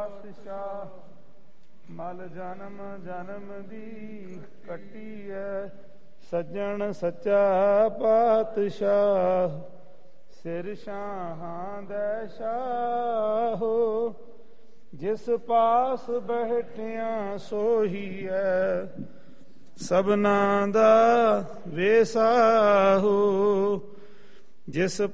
ਪਾਤਸ਼ਾਹ। ਮਲ ਜਨਮ ਜਨਮ ਦੀ ਕੱਟੀ ਐ, ਸੱਜਣ ਸੱਚਾ ਪਾਤਸ਼ਾਹ। ਸਿਰ ਸ਼ਾਹਾਂ ਦੈ ਸ਼ਾਹੋ, ਜਿਸ ਪਾਸ ਬੈਠਿਆ ਸੋਹੀ ਐ, ਸਭਨਾ ਦਾ ਵੇਸਾਹੋ। ਜਿਸ